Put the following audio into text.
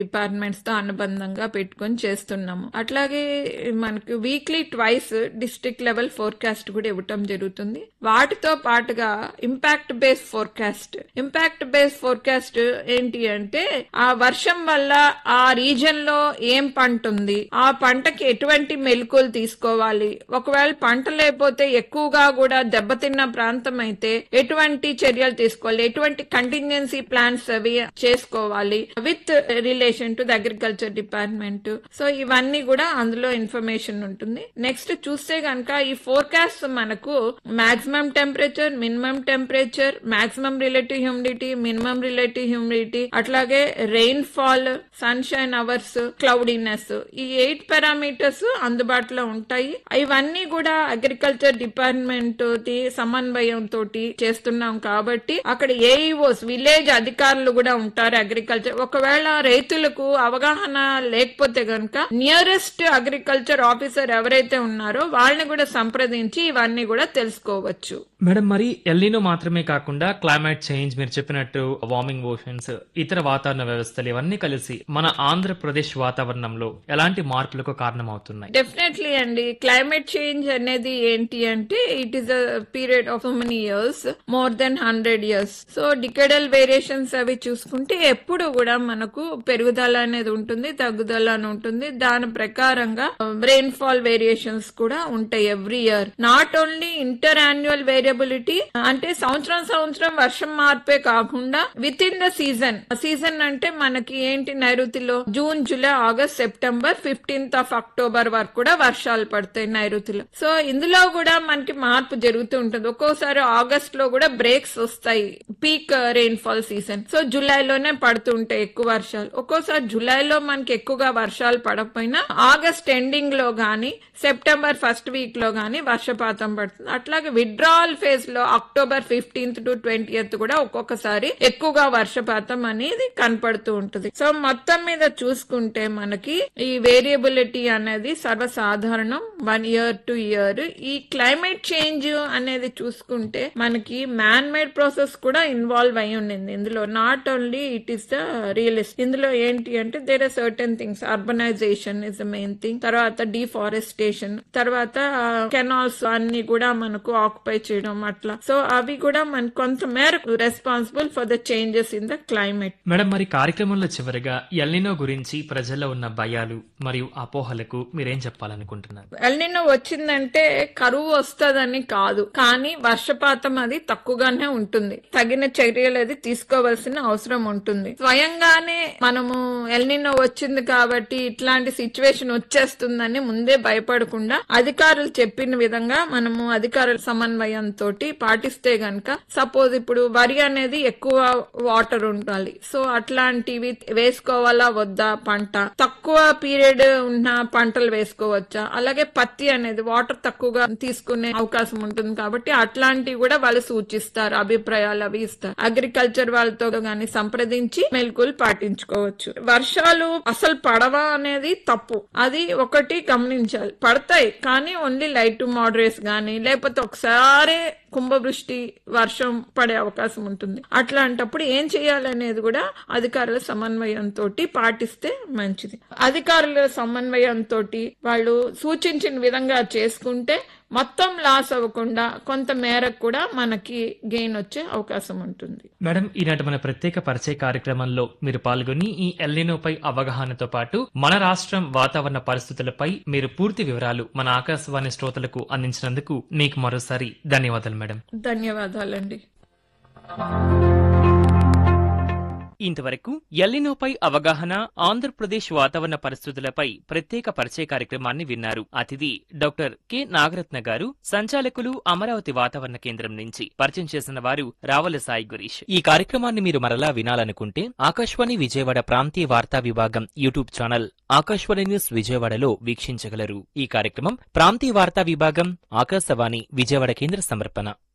Departments తో అనుబంధంగా పెట్టుకొని చేస్తున్నాము. అట్లాగే మనకు weekly twice district level forecast కూడా ఇవ్వటం జరుగుతుంది. వాటితో పాటుగా ఇంపాక్ట్ బేస్ ఫోర్కాస్ట్ ఏంటి అంటే ఆ వర్షం వల్ల ఆ రీజన్ లో ఏం పంట ఉంది, ఆ పంటకి ఎటువంటి మెలకువలు తీసుకోవాలి, ఒకవేళ పంట లేకపోతే ఎక్కువగా కూడా దెబ్బతిన్న ప్రాంతం అయితే ఎటువంటి చర్యలు తీసుకోవాలి, ఎటువంటి కంటింజెన్సీ ప్లాన్స్ అవి చేసుకోవాలి with relation to the agriculture department. So ఇవన్నీ కూడా అందులో ఇన్ఫర్మేషన్ ఉంటుంది. నెక్స్ట్ చూస్తే గనక ఈ ఫోర్కాస్ట్ మనకు maximum temperature, minimum temperature, maximum relative humidity, minimum relative humidity, అట్లాగే rain fall, sunshine hours, cloudiness, ఈ 8 పారామీటర్స్ అందుబాటులో ఉంటాయి. ఇవన్నీ కూడా అగ్రికల్చర్ డిపార్ట్మెంట్ తోటి సమన్వయం తోటి చేస్తున్నాం కాబట్టి అక్కడ ఏఈఓస్, విలేజ్ అధికారులు కూడా ఉంటారు అగ్రికల్చర్. ఒకవేళ రైతులకు అవగాహన లేకపోతే గనక నియరెస్ట్ అగ్రికల్చర్ ఆఫీసర్ ఎవరైతే ఉన్నారో వాళ్ళని కూడా సంప్రదించి ఇవన్నీ కూడా తెలుసుకోవచ్చు. మేడం, మరి ఎల్నినో మాత్రమే కాకుండా క్లైమేట్ చేంజ్, మీరు చెప్పినట్టు వార్మింగ్ ఓషన్స్, ఇతర వాతావరణ వ్యవస్థలు ఇవన్నీ కలిసి మన ఆంధ్రప్రదేశ్ వాతావరణంలో ఎలాంటి మార్పులకు కారణమవుతున్నాయి? డెఫినెట్లీ అండి. క్లైమేట్ చేంజ్ అనేది ఏంటి అంటే it is a period of so many years, more than 100 years. So decadal variations అవి చూసుకుంటే ఎప్పుడు కూడా మనకు పెరుగుదల అనేది ఉంటుంది, తగ్గుదల అని ఉంటుంది. దాని ప్రకారంగా రెయిన్ ఫాల్ వేరియేషన్స్ కూడా ఉంటాయి every year. Not only inter annual variability అంటే సంవత్సరం వర్షం మార్పే కాకుండా విత్ ఇన్ ద సీజన్ అంటే మనకి ఏంటి నైరుతిలో June, July, August, September, 15th of October వరకు కూడా వర్షాలు పడతాయి నైరుతిలో. సో ఇందులో కూడా మనకి మార్పు జరుగుతూ ఉంటుంది. ఒక్కోసారి ఆగస్ట్ లో కూడా బ్రేక్స్ వస్తాయి, peak rain fall season. So జూలైలోనే పడుతూ ఉంటాయి ఎక్కువ వర్షాలు. ఒక్కోసారి జూలైలో మనకి ఎక్కువగా వర్షాలు పడకపోయినా ఆగస్ట్ ఎండింగ్ లో గానీ సెప్టెంబర్ ఫస్ట్ వీక్ లో గానీ వర్షపాతం పడుతుంది. అట్లాగే విత్డ్రావల్ ఫేజ్ లో అక్టోబర్ 15th to 20th కూడా ఒక్కొక్కసారి ఎక్కువగా వర్షపాతం అనేది కనపడుతూ ఉంటుంది. సో మొత్తం మీద చూసుకుంటే మనకి ఈ వేరియబిలిటీ అనేది సర్వసాధారణం 1 year to year. ఈ క్లైమేట్ చేంజ్ అనేది చూసుకుంటే మనకి మ్యాన్ మేడ్ ప్రాసెస్ కూడా ఇన్వాల్వ్ అయి ఉండింది ఇందులో. Not only it is the realist. ఇందులో ఏంటి అంటే there are certain things. Urbanisation is the main thing, తర్వాత డిఫారెస్టేషన్, తర్వాత కెనాల్స్ అన్ని కూడా మనకు ఆక్యుపై చేయడం అట్లా. సో అవి కూడా మనకు కొంత మేరకు responsible for the changes in the climate. Madam, మరి కార్యక్రమంలో చివరిగా ఎల్నినో గురించి ప్రజల్లో ఉన్న భయాలు మరియు అపోహలకు మీరేం చెప్పాలనుకుంటున్నారు? ఎల్నినో వచ్చిందంటే కరువు వస్తుందని కాదు, కానీ వర్షపాతం అది తక్కువగానే ఉంటుంది. తగిన చర్యలు అది తీసుకోవాల్సిన అవసరం ఉంటుంది. స్వయంగానే మనము ఎల్నినో వచ్చింది కాబట్టి ఇట్లాంటి సిచ్యువేషన్ వచ్చేస్తుందని ముందే భయపడకుండా అధికారులు చెప్పిన విధంగా మనము అధికారుల సమన్వయంతో పాటిస్తే గనక, సపోజ్ ఇప్పుడు వరి అనేది ఎక్కువ వాటర్ ఉండాలి, సో అట్లాంటివి వేసుకోవాలా వద్దా, పంట తక్కువ పీరియడ్ ఉన్న పంటలు వేసుకోవచ్చా, అలాగే పత్తి అనేది వాటర్ తక్కువగా తీసుకునే అవకాశం ఉంటుంది కాబట్టి అట్లాంటివి కూడా వాళ్ళు సూచిస్తారు, అభిప్రాయాలు అవి ఇస్తారు. అగ్రికల్చర్ వాళ్ళతో గాని సంప్రదించి మెలకువలు పాటించుకోవచ్చు. వర్షాలు అసలు పడవా అనేది తప్పు, అది ఒకటి గమనించాలి. పడతాయి కానీ ఓన్లీ లైట్ టు మోడరేట్స్ గానీ, లేకపోతే ఒకసారి కుంభవృష్టి వర్షం పడే అవకాశం ఉంటుంది. అట్లాంటప్పుడు ఏం చేయాలనేది కూడా అధికారుల సమన్వయంతో పాటిస్తే మంచిది. అధికారుల సమన్వయంతో వాళ్ళు సూచించిన విధంగా చేసుకుంటే మొత్తం లాస్ అవ్వకుండా కొంత మేరకు కూడా మనకి గెయిన్ వచ్చే అవకాశం ఉంటుంది. మేడం, ఈనాటి మన ప్రత్యేక పరిచయ కార్యక్రమంలో మీరు పాల్గొని ఈ ఎల్నినోపై అవగాహనతో పాటు మన రాష్ట్రం వాతావరణ పరిస్థితులపై మీరు పూర్తి వివరాలు మన ఆకాశవాణి శ్రోతలకు అందించినందుకు మీకు మరోసారి ధన్యవాదాలు మేడం. ధన్యవాదాలండి. ఇంతవరకు ఎల్నినోపై అవగాహన, ఆంధ్రప్రదేశ్ వాతావరణ పరిస్థితులపై ప్రత్యేక పరిచయ కార్యక్రమాన్ని విన్నారు. అతిథి డాక్టర్ కె నాగరత్న గారు, సంచాలకులు అమరావతి వాతావరణ కేంద్రం నుంచి. పరిచయం చేసిన వారు రావల సాయి గురీష్. ఈ కార్యక్రమాన్ని మీరు మరలా వినాలనుకుంటే ఆకాశవాణి విజయవాడ ప్రాంతీయ వార్తా విభాగం యూట్యూబ్ ఛానల్ ఆకాశవాణి న్యూస్ విజయవాడలో వీక్షించగలరు. ఈ కార్యక్రమం ప్రాంతీయ వార్తా విభాగం, ఆకాశవాణి విజయవాడ కేంద్ర సమర్పణ.